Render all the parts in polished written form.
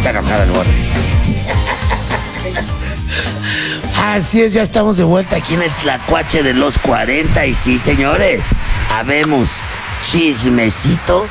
está enojado el Borre. Así es, ya estamos de vuelta aquí en el Tlacuache de los 40. Y sí, señores, habemos chismecito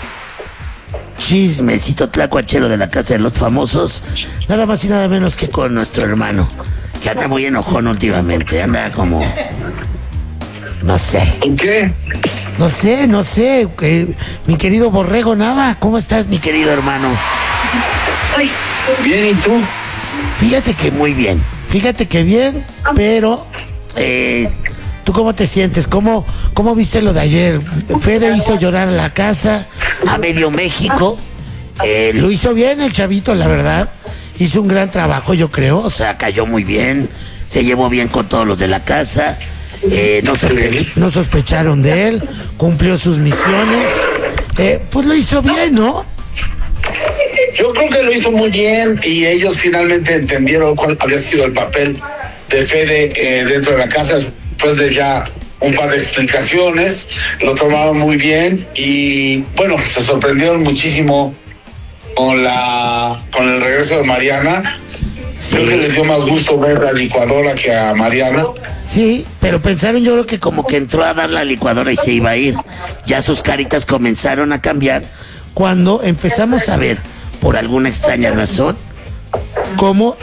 tlacuachero de la Casa de los Famosos. Nada más y nada menos que con nuestro hermano, que anda muy enojón últimamente. Anda como... no sé. ¿Qué? No sé. Mi querido Borrego Nava, ¿cómo estás, mi querido hermano? Bien, ¿y tú? Fíjate que muy bien. Fíjate que bien, pero... ¿tú cómo te sientes? ¿Cómo viste lo de ayer? Fede hizo llorar a la casa, a medio México. Lo hizo bien el chavito, la verdad. Hizo un gran trabajo, yo creo. O sea, cayó muy bien. Se llevó bien con todos los de la casa. No sospecharon de él. Cumplió sus misiones. Pues lo hizo bien, ¿no? Yo creo que lo hizo muy bien y ellos finalmente entendieron cuál había sido el papel de Fede dentro de la casa después de ya un par de explicaciones. Lo tomaron muy bien y bueno, se sorprendieron muchísimo con el regreso de Mariana. Sí. Creo que les dio más gusto ver la licuadora que a Mariana. Sí, pero pensaron, yo creo que como que entró a dar la licuadora y se iba a ir. Ya sus caritas comenzaron a cambiar cuando empezamos a ver, por alguna extraña razón, cómo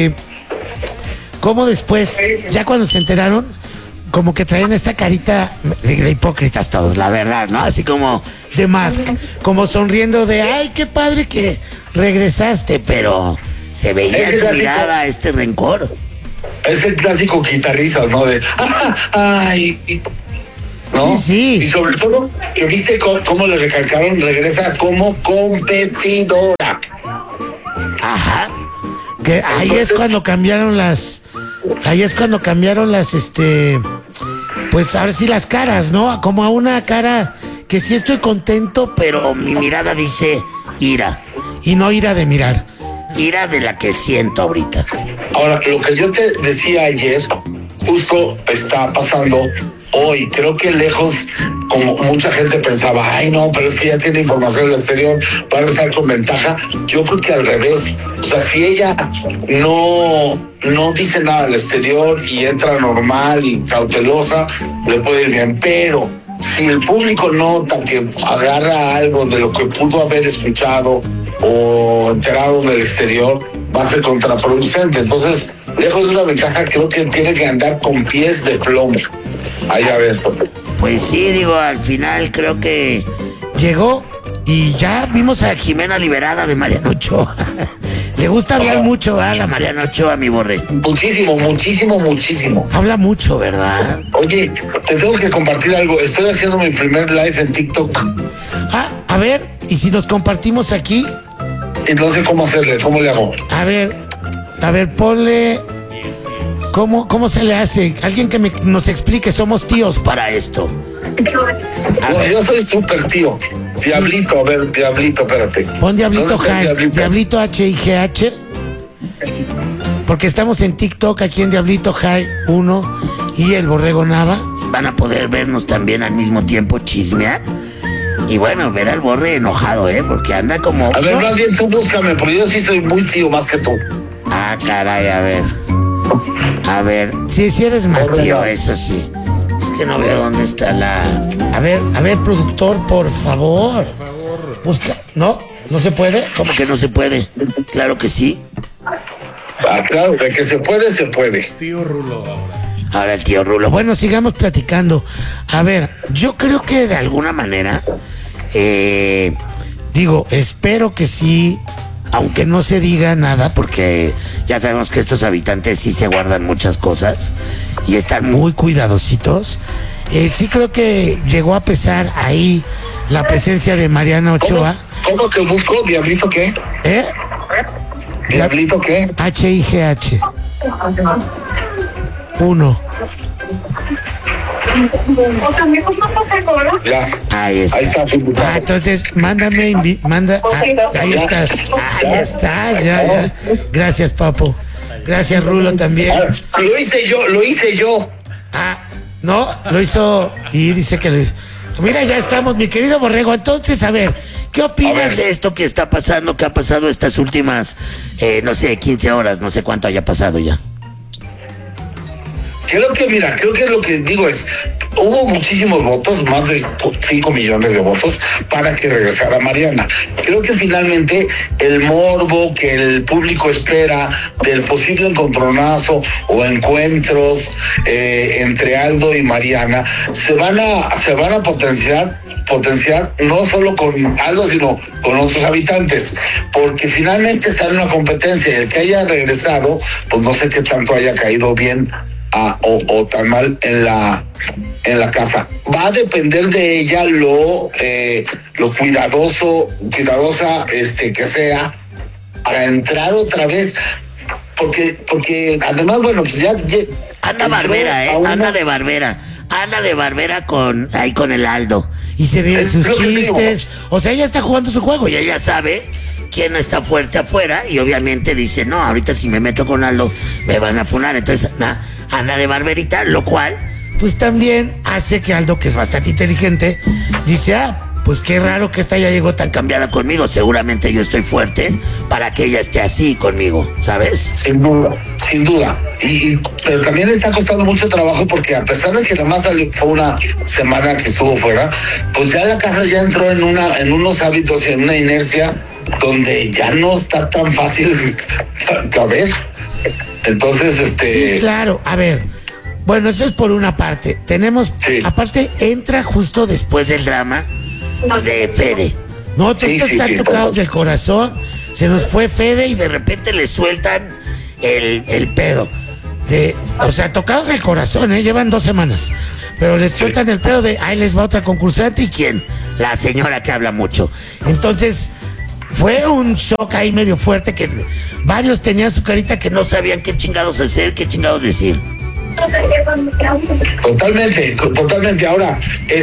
después, ya cuando se enteraron, como que traían esta carita de hipócritas todos, la verdad, ¿no? Así como de Mask, como sonriendo de, ay, qué padre que regresaste, pero se veía en tu mirada este rencor. Es el clásico quitarrisas, ¿no? De, ay, ¿no? Sí. Y sobre todo, que viste cómo le recalcaron, regresa como competidora. Ajá. Que ahí entonces, es cuando cambiaron las, pues ahora sí las caras, ¿no? Como a una cara que sí estoy contento, pero mi mirada dice ira. Y no ira de mirar, ira de la que siento ahorita. Ahora, lo que yo te decía ayer, justo está pasando hoy. Creo que lejos, como mucha gente pensaba, ay no, pero es que ya tiene información del exterior, va a estar con ventaja. Yo creo que al revés. O sea, si ella no dice nada al exterior y entra normal y cautelosa, le puede ir bien. Pero si el público nota que agarra algo de lo que pudo haber escuchado o enterado del exterior, va a ser contraproducente. Entonces, lejos de una ventaja, creo que tiene que andar con pies de plomo. Ahí a ver. Pues sí, digo, al final creo que llegó y ya vimos a Jimena liberada de Mariana Ochoa. Le gusta hablar mucho, ¿verdad? La Mariana Ochoa, mi Borre. Muchísimo. Habla mucho, ¿verdad? Oye, te tengo que compartir algo. Estoy haciendo mi primer live en TikTok. A ver, ¿y si nos compartimos aquí? Entonces, ¿cómo hacerle? ¿Cómo le hago? A ver, ponle... ¿Cómo se le hace? Alguien que nos explique, somos tíos para esto. No, yo soy súper tío. Diablito, a ver, Diablito, espérate. Pon Diablito High, Diablito HIGH. Porque estamos en TikTok, aquí en Diablito High 1 y el Borrego Nava. Van a poder vernos también al mismo tiempo, chismear. Y bueno, ver al Borre enojado, porque anda como... A ver, más bien tú búscame, porque yo sí soy muy tío más que tú. Ah, caray, a ver, sí eres más tío, eso sí. Es que no veo dónde está la... A ver, productor, por favor. Busca... ¿No se puede? ¿Cómo que no se puede? Claro que sí. Ah, claro, de que se puede, se puede. Tío Rulo Ahora el tío Rulo. Bueno, sigamos platicando. A ver, yo creo que de alguna manera... espero que sí... Aunque no se diga nada, porque ya sabemos que estos habitantes sí se guardan muchas cosas y están muy cuidadositos. Sí creo que llegó a pesar ahí la presencia de Mariana Ochoa. ¿Cómo te busco? ¿Diablito qué? ¿Diablito qué? HIGH 1. O sea, mejor no pasa ahora. Ya. Ahí está. Entonces, mándame, ahí estás, ya. Gracias, Papo. Gracias, Rulo, también. Lo hice yo. No, lo hizo y dice que... Mira, ya estamos, mi querido Borrego. Entonces, a ver, ¿Qué A opinas ver. de esto que está pasando, que ha pasado estas últimas, no sé, 15 horas, no sé cuánto haya pasado ya? Creo que lo que digo es, hubo muchísimos votos, más de 5 millones de votos, para que regresara Mariana. Creo que finalmente el morbo que el público espera del posible encontronazo o encuentros entre Aldo y Mariana se van a potenciar no solo con Aldo, sino con otros habitantes, porque finalmente está en una competencia. El que haya regresado, pues no sé qué tanto haya caído bien o tan mal en la casa. Va a depender de ella lo cuidadosa que sea para entrar otra vez, porque además, bueno, pues ya Ana Barbera, Ana de Barbera ahí con el Aldo. Y se ríe sus chistes. O sea, ella está jugando su juego y ella sabe quién está fuerte afuera. Y obviamente dice, no, ahorita si me meto con Aldo me van a funar. Entonces, Ana de Barberita, lo cual, pues también hace que Aldo, que es bastante inteligente, dice, pues qué raro que esta ya llegó tan cambiada conmigo. Seguramente yo estoy fuerte para que ella esté así conmigo, ¿sabes? Sin duda. Pero también le está costando mucho trabajo porque a pesar de que nada más fue una semana que estuvo fuera, pues ya la casa ya entró en unos hábitos y en una inercia donde ya no está tan fácil caber. Entonces, Sí, claro. A ver, bueno, eso es por una parte. Tenemos, aparte, entra justo después del drama de Fede. No, todos están tocados del corazón. Se nos fue Fede y de repente le sueltan el pedo. O sea, tocados del corazón, llevan 2 semanas. Pero les sueltan el pedo de, ahí les va otra concursante. ¿Y quién? La señora que habla mucho. Entonces, fue un shock ahí medio fuerte que varios tenían su carita que no sabían qué chingados hacer, qué chingados decir. Totalmente. Ahora,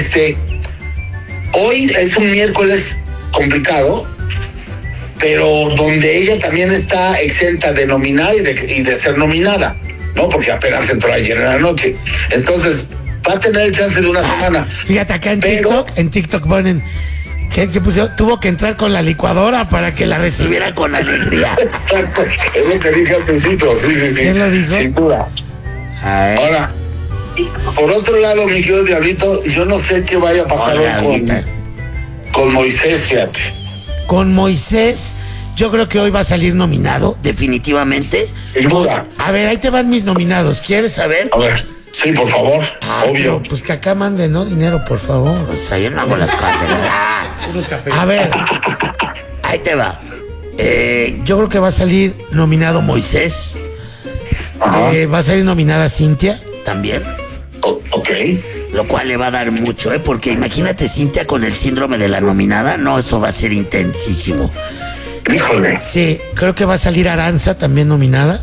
hoy es un miércoles complicado, pero donde ella también está exenta de nominar y de ser nominada, ¿no? Porque apenas entró ayer en la noche. Entonces, va a tener el chance de una semana. Fíjate, acá en TikTok ponen que pusieron, tuvo que entrar con la licuadora para que la recibiera con alegría. Exacto, es lo que dije al principio, sí. ¿Quién lo dijo? Sin duda. Ahora, por otro lado, mi querido Diablito, yo no sé qué vaya a pasar hoy con Moisés, fíjate. Con Moisés, yo creo que hoy va a salir nominado, definitivamente. Sin duda. A ver, ahí te van mis nominados, ¿quieres saber? A ver, sí, por favor, obvio. Pues que acá manden, ¿no? Dinero, por favor. O sea, yo no hago las cosas. A ver, ahí te va. Yo creo que va a salir nominado Moisés. Va a salir nominada Cintia también. Ok. Lo cual le va a dar mucho, porque imagínate Cintia con el síndrome de la nominada. No, eso va a ser intensísimo. Híjole. Sí, creo que va a salir Aranza también nominada.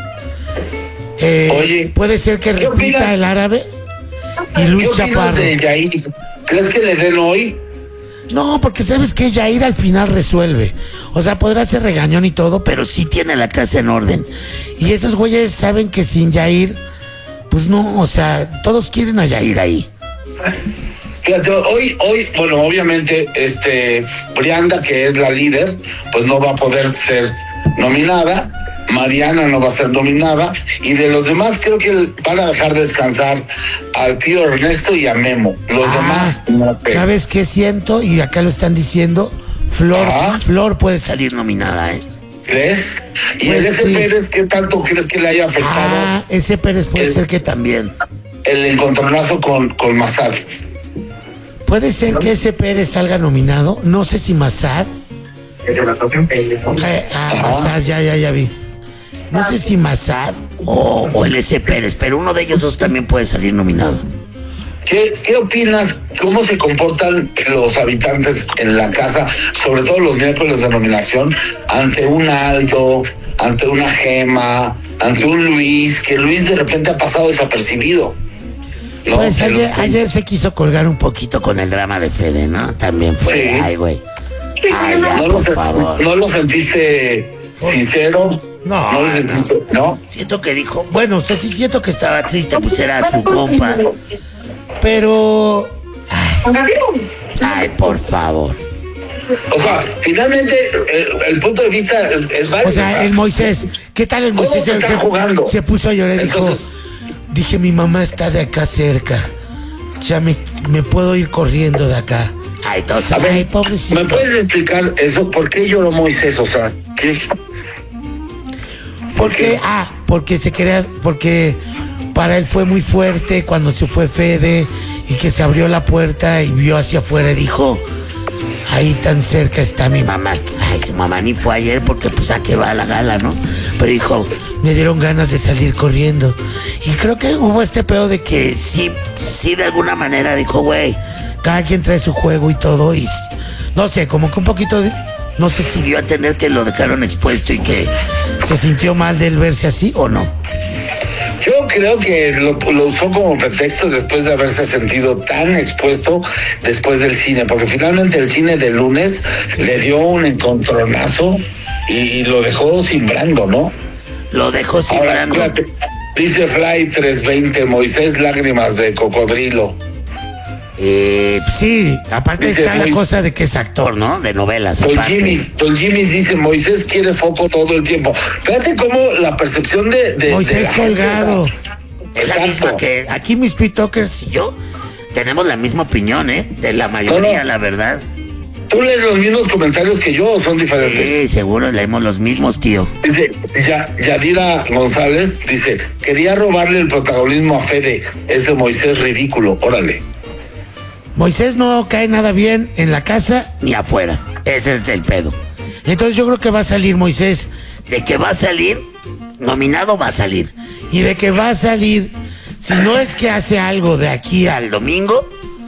Oye, puede ser que repita el árabe y Luis Chaparro. De Yair? ¿Crees que le den hoy? No, porque sabes que Yair al final resuelve. O sea, podrá ser regañón y todo, pero sí tiene la casa en orden. Y esos güeyes saben que sin Yair, pues no, o sea, todos quieren a Yair ahí. Fíjate, hoy, bueno, obviamente, Brianda, que es la líder, pues no va a poder ser nominada. Mariana no va a ser nominada. Y de los demás, creo que van a dejar descansar al tío Ernesto y a Memo. Los demás no. ¿Sabes qué siento? Y acá lo están diciendo. Flor puede salir nominada, ¿Crees? ¿Y pues el ese Pérez qué tanto crees que le haya afectado? Ese Pérez puede ser que también. El encontronazo con Mazar. Puede ser que ese Pérez salga nominado. No sé si Mazar. Mazar, ya vi. No sé si Mazar o el ese Pérez, pero uno de ellos dos también puede salir nominado. ¿Qué opinas? ¿Cómo se comportan los habitantes en la casa, sobre todo los miércoles de nominación, ante un Aldo, ante una Gema, ante un Luis, que Luis de repente ha pasado desapercibido? ¿No? Pues ayer se quiso colgar un poquito con el drama de Fede, ¿no? También fue, sí. Ay, güey. Ay, ya, por favor. ¿No lo sentiste sincero? No. ¿No lo sentiste? ¿No? Siento que dijo, bueno, o sea, sí siento que estaba triste, pues era su compa. Pero... Ay, por favor. O sea, finalmente el punto de vista es válido. O sea, el Moisés, ¿qué tal el ¿Cómo Moisés? se está jugando? Se puso a llorar y dijo, Entonces, dije, mi mamá está de acá cerca. Ya me puedo ir corriendo de acá. Ay, entonces, a ver, ay, pobrecito. ¿me puedes explicar eso? ¿Por qué lloró Moisés? O sea, ¿qué? Porque porque para él fue muy fuerte cuando se fue Fede y que se abrió la puerta y vio hacia afuera y dijo, ahí tan cerca está mi mamá. Ay, su mamá ni fue ayer porque pues a qué va la gala, ¿no? Pero dijo, me dieron ganas de salir corriendo. Y creo que hubo este pedo de que sí de alguna manera dijo, güey, cada quien trae su juego y todo y no sé, como que un poquito no sé si dio a entender que lo dejaron expuesto y que se sintió mal de él verse así o no. Yo creo que lo usó como pretexto después de haberse sentido tan expuesto después del cine, porque finalmente el cine del lunes le dio un encontronazo y lo dejó simbrando, ¿no? Lo dejó Ahora, simbrando. fíjate, dice Fly 320, Moisés, lágrimas de cocodrilo. Sí, aparte Dice está la Moisés. cosa de que es actor, ¿no? De novelas. Don aparte. Jimmy dice, Moisés quiere foco todo el tiempo. Fíjate cómo la percepción de Moisés la gente, colgado. o sea, Es la exacto. misma que aquí mis TikTokers y yo tenemos la misma opinión, ¿eh? De la mayoría, No. la verdad. ¿Tú lees los mismos comentarios que yo o son diferentes? Sí, seguro leemos los mismos, tío. Dice, Yadira González, dice, quería robarle el protagonismo a Fede, ese Moisés ridículo, órale. Moisés no cae nada bien en la casa ni afuera. Ese es el pedo. Entonces yo creo que va a salir Moisés. De que va a salir, nominado va a salir. Y de que va a salir, si no es que hace algo de aquí al domingo,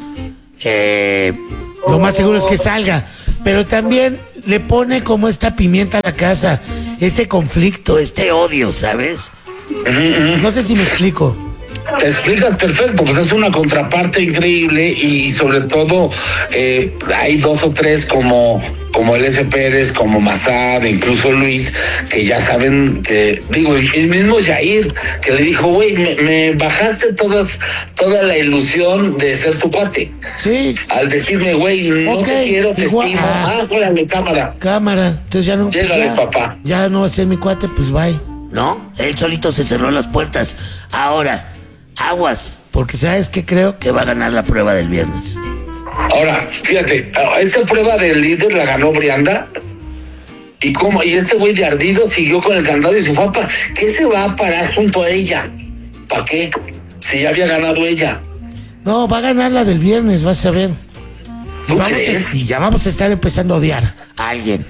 lo más seguro es que salga. Pero también le pone como esta pimienta a la casa, este conflicto, este odio, ¿sabes? No sé si me explico. Te explicas perfecto, pues es una contraparte increíble y sobre todo hay dos o tres como el S. Pérez, como Mazad, incluso Luis, que ya saben que, digo, el mismo Jair, que le dijo, güey, me bajaste toda la ilusión de ser tu cuate. Sí. Al decirme, güey, no Ok, te quiero, te igual- estimo. Órale, cámara. Cámara, entonces ya no. Llégale, ya, papá. Ya no va a ser mi cuate, pues bye. ¿No? Él solito se cerró las puertas. Ahora, aguas, porque ¿sabes qué? Creo que va a ganar la prueba del viernes. Ahora, fíjate, esa prueba del líder la ganó Brianda. Y este güey de ardido siguió con el candado y su papá, ¿qué se va a parar junto a ella? ¿Para qué? Si ya había ganado ella. No, va a ganar la del viernes, vas a ver. Y, ¿Tú crees? y ya vamos a estar empezando a odiar a alguien.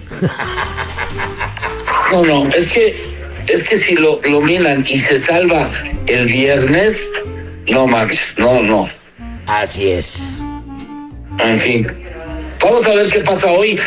No, es que si lo miran y se salva el viernes, no manches, no. Así es. En fin. Vamos a ver qué pasa hoy.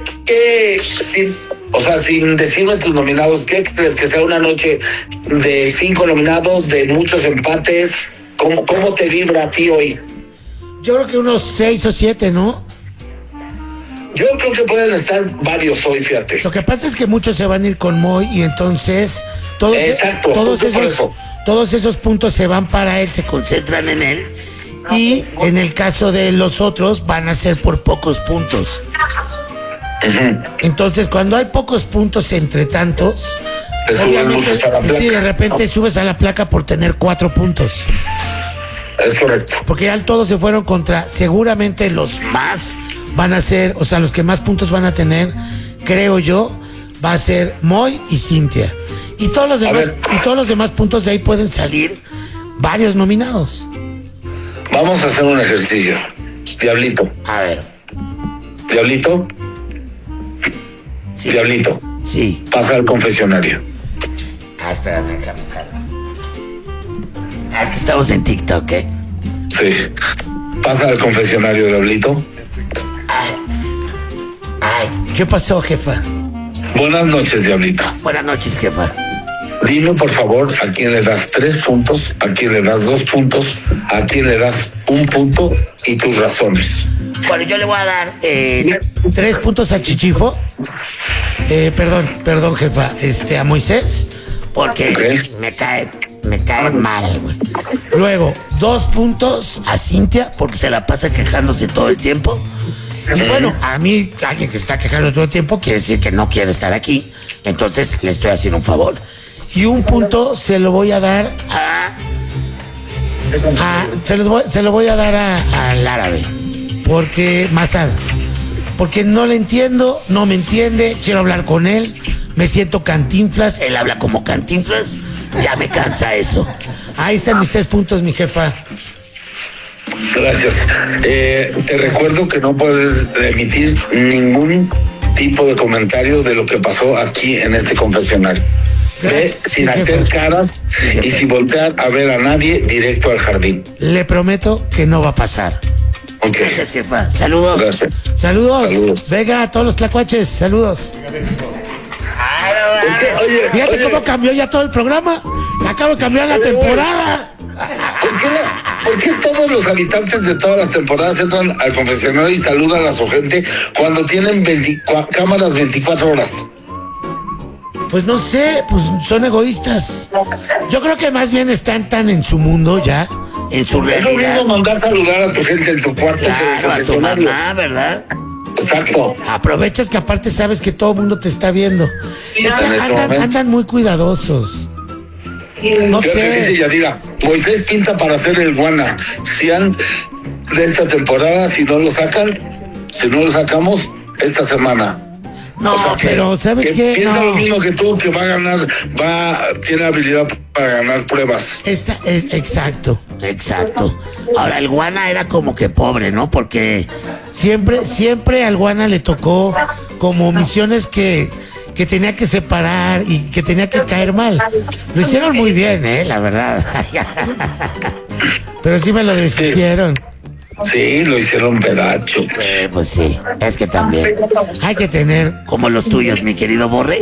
Sin decirme tus nominados, ¿qué crees que sea una noche de 5 nominados, de muchos empates? ¿Cómo te vibra a ti hoy? Yo creo que unos 6 o 7, ¿no? Yo creo que pueden estar varios hoy, fíjate. Lo que pasa es que muchos se van a ir con Moy y entonces Exacto, justo por eso. todos esos puntos se van para él, se concentran en él. Y en el caso de los otros van a ser por pocos puntos. Entonces, cuando hay pocos puntos entre tantos, Le suben muchos a la placa. sí, de repente subes a la placa por tener 4 puntos. Es correcto. Porque ya todos se fueron contra, seguramente los más van a ser, o sea, los que más puntos van a tener, creo yo, va a ser Moy y Cintia. Y todos los demás puntos de ahí pueden salir varios nominados. Vamos a hacer un ejercicio. Diablito. A ver. Diablito. Sí. Diablito. Sí. Pasa al confesionario. Espérame, camisada. Es que estamos en TikTok, ¿eh? Sí. Pasa al confesionario, Diablito. Ay, ¿qué pasó, jefa? Buenas noches, Diablito. Buenas noches, jefa. Dime, por favor, a quién le das 3 puntos, a quién le das 2 puntos, a quién le das 1 punto y tus razones. Bueno, yo le voy a dar 3 puntos a Chichifo. Perdón, jefa. A Moisés. Porque Ok. me cae mal, güey. Luego, 2 puntos a Cintia, porque se la pasa quejándose todo el tiempo. Y bueno, a mí, alguien que se está quejando todo el tiempo quiere decir que no quiere estar aquí. Entonces le estoy haciendo un favor. Y un punto se lo voy a dar se lo voy a dar al árabe. Porque, Masad, porque no le entiendo, no me entiende, quiero hablar con él, me siento Cantinflas, él habla como Cantinflas, ya me cansa eso. Ahí están mis 3 puntos, mi jefa. Gracias. Te recuerdo que no puedes emitir ningún tipo de comentario de lo que pasó aquí en este confesionario. Ve sin hacer caras y sin voltear a ver a nadie, directo al jardín. Le prometo que no va a pasar. Ok. Gracias, jefa. Saludos. Gracias. Saludos. Venga, a todos los tlacuaches, saludos. Oye, Fíjate cómo cambió ya todo el programa. Acabo de cambiar la temporada. ¿Por qué todos los habitantes de todas las temporadas entran al confesionario y saludan a su gente cuando tienen cámaras 24 horas? Pues no sé, pues son egoístas. Yo creo que más bien están tan en su mundo ya, en su realidad. Es lo mismo mandar saludar a tu gente en tu cuarto que en el Claro, a tu confesionario. mamá, ¿verdad? Exacto. Aprovechas que aparte sabes que todo el mundo te está viendo. Es que En este momento. andan muy cuidadosos. No Fíjate, dice sé. Yadira, Moisés pinta para hacer el guana. Si han de esta temporada, si no lo sacamos esta semana. No, O sea, pero ¿sabes qué? Piensa No. lo mismo que tú, que va a ganar, tiene habilidad para ganar pruebas. Esta es exacto. Ahora, el Guana era como que pobre, ¿no? Porque siempre al Guana le tocó como misiones que tenía que separar y que tenía que caer mal. Lo hicieron muy bien, la verdad. Pero sí me lo deshicieron. Sí, lo hicieron pedacho. Pues sí, es que también hay que tener como los tuyos, mi querido Borre.